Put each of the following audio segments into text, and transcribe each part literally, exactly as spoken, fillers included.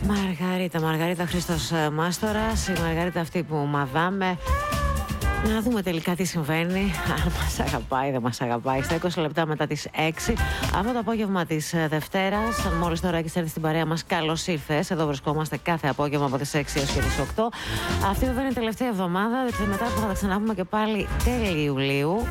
Μαργαρίτα, Μαργαρίτα Χριστός Μάστορας, η Μαργαρίτα αυτή που μαδάμε. Να δούμε τελικά τι συμβαίνει, αν μας αγαπάει, δεν μας αγαπάει. Στα είκοσι λεπτά μετά τις έξι, αυτό το απόγευμα της Δευτέρας, αν μόλις τώρα έχεις έρθει στην παρέα μας, καλώς ήρθες. Εδώ βρισκόμαστε κάθε απόγευμα από τις έξι έως και τις οκτώ. Αυτή βέβαια είναι η τελευταία εβδομάδα, διότι μετά θα τα ξαναπούμε και πάλι τέλη Ιουλίου.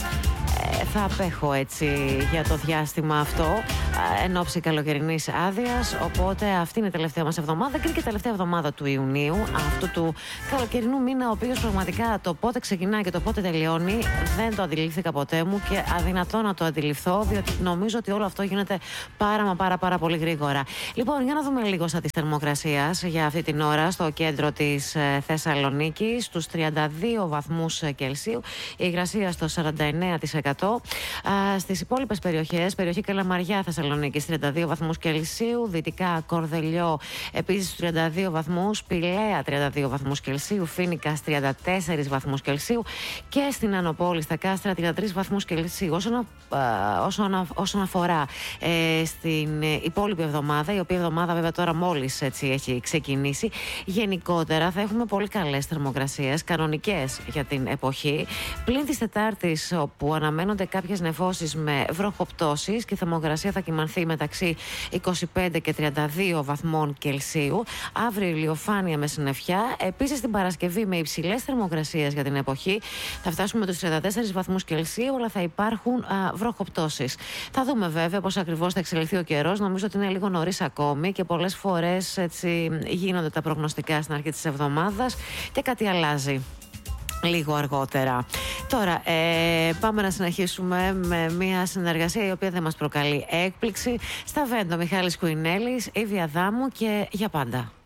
Ε, θα απέχω έτσι για το διάστημα αυτό, εν ώψη καλοκαιρινής άδειας. Οπότε αυτή είναι η τελευταία μας εβδομάδα και είναι και η τελευταία εβδομάδα του Ιουνίου, αυτού του καλοκαιρινού μήνα, ο οποίος πραγματικά το πότε ξεκινάει και το πότε τελειώνει δεν το αντιλήφθηκα ποτέ μου και αδυνατό να το αντιληφθώ, διότι νομίζω ότι όλο αυτό γίνεται πάρα μα πάρα πάρα πολύ γρήγορα. Λοιπόν, για να δούμε λίγο στα της θερμοκρασίας για αυτή την ώρα στο κέντρο της Θεσσαλονίκης, στους τριάντα δύο βαθμούς Κελσίου, η υγρασία στο σαράντα εννέα τοις εκατό. Στις υπόλοιπες περιοχές, περιοχή Καλαμαριά Θεσσαλονίκης τριάντα δύο βαθμούς Κελσίου, δυτικά Κορδελιό επίσης τριάντα δύο βαθμούς, Πηλαία τριάντα δύο βαθμούς Κελσίου, Φοίνικας τριάντα τέσσερις βαθμούς Κελσίου και στην Ανοπόλη στα Κάστρα τριάντα τρεις βαθμούς Κελσίου. Όσον, α, όσον, όσον αφορά ε, στην υπόλοιπη εβδομάδα, η οποία εβδομάδα βέβαια τώρα μόλις έτσι έχει ξεκινήσει, γενικότερα θα έχουμε πολύ καλές θερμοκρασίες, κανονικές για την εποχή, πλην της Τετάρτης, όπου αναμένονται κάποιες νεφώσεις με βροχοπτώσεις και η θερμοκρασία θα κυμανθεί μεταξύ είκοσι πέντε και τριάντα δύο βαθμών Κελσίου. Αύριο ηλιοφάνεια με συννεφιά. Επίσης την Παρασκευή με υψηλές θερμοκρασίες για την εποχή. Θα φτάσουμε τους τριάντα τέσσερις βαθμούς Κελσίου, αλλά θα υπάρχουν α, βροχοπτώσεις. Θα δούμε βέβαια πώς ακριβώς θα εξελιχθεί ο καιρός. Νομίζω ότι είναι λίγο νωρίς ακόμη και πολλές φορές έτσι γίνονται τα προγνωστικά στην αρχή της εβδομάδας και κάτι αλλάζει λίγο αργότερα. Τώρα, ε, πάμε να συνεχίσουμε με μια συνεργασία η οποία δεν μας προκαλεί έκπληξη. Στα Βέντο, Μιχάλης Κουινέλης, Ήβη Αδάμου και Για Πάντα.